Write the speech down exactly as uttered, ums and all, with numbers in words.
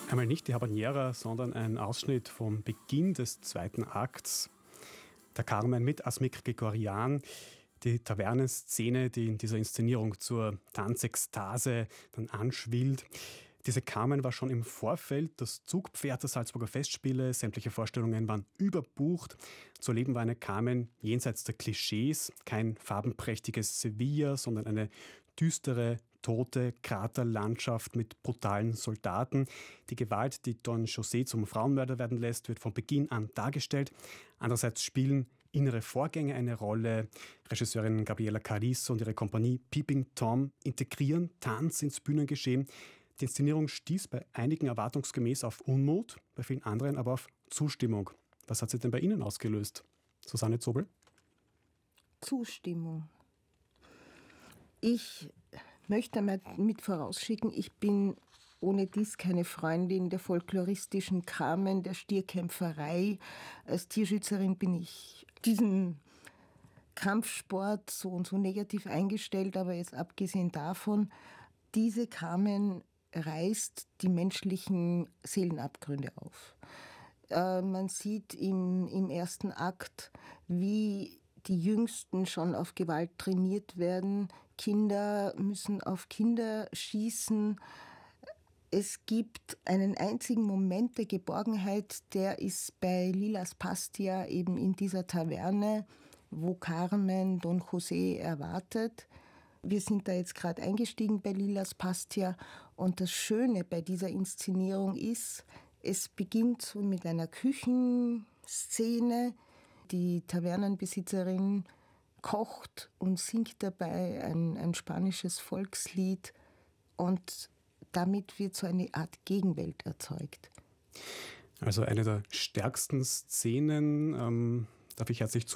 Einmal nicht die Habanera, sondern ein Ausschnitt vom Beginn des zweiten Akts. Der Carmen mit Asmik Grigorian. Die Tavernenszene, die in dieser Inszenierung zur Tanzekstase dann anschwillt. Diese Carmen war schon im Vorfeld das Zugpferd der Salzburger Festspiele. Sämtliche Vorstellungen waren überbucht. Zu erleben war eine Carmen jenseits der Klischees. Kein farbenprächtiges Sevilla, sondern eine düstere, tote Kraterlandschaft mit brutalen Soldaten. Die Gewalt, die Don José zum Frauenmörder werden lässt, wird von Beginn an dargestellt. Andererseits spielen innere Vorgänge eine Rolle. Regisseurin Gabriela Carisso und ihre Kompanie Peeping Tom integrieren Tanz ins Bühnengeschehen. Die Inszenierung stieß bei einigen erwartungsgemäß auf Unmut, bei vielen anderen aber auf Zustimmung. Was hat sie denn bei Ihnen ausgelöst? Susanne Zobel? Zustimmung. Ich möchte mal mit vorausschicken, ich bin ohne dies keine Freundin der folkloristischen Carmen, der Stierkämpferei. Als Tierschützerin bin ich diesen Kampfsport so und so negativ eingestellt, aber jetzt abgesehen davon, diese Carmen reißt die menschlichen Seelenabgründe auf. Äh, man sieht im, im ersten Akt, wie die Jüngsten schon auf Gewalt trainiert werden. Kinder müssen auf Kinder schießen. Es gibt einen einzigen Moment der Geborgenheit, der ist bei Lilas Pastia eben in dieser Taverne, wo Carmen Don José erwartet. Wir sind da jetzt gerade eingestiegen bei Lilas Pastia und das Schöne bei dieser Inszenierung ist, es beginnt so mit einer Küchenszene. Die Tavernenbesitzerin kocht und singt dabei ein, ein spanisches Volkslied und damit wird so eine Art Gegenwelt erzeugt. Also eine der stärksten Szenen, ähm, darf ich herzlich